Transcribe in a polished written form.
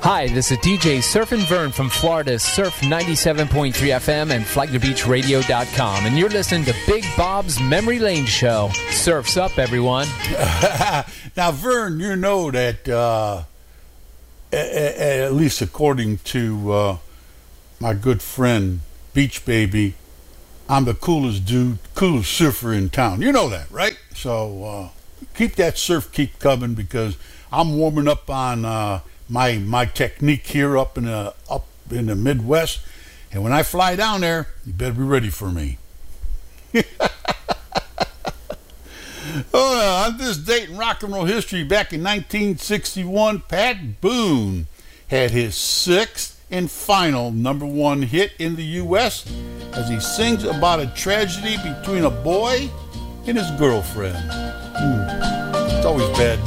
Hi, this is DJ Surfin' Vern from Florida's Surf 97.3 FM and FlaglerBeachRadio.com, and you're listening to Big Bob's Memory Lane Show. Surf's up, everyone. Now, Vern, you know that, at least according to my good friend Beach Baby, I'm the coolest dude, coolest surfer in town. You know that, right? So keep that surf keep coming, because I'm warming up on my technique here up in the Midwest, and when I fly down there, you better be ready for me. On this date in rock and roll history, back in 1961, Pat Boone had his sixth and final #1 hit in the U.S. as he sings about a tragedy between a boy and his girlfriend. It's always bad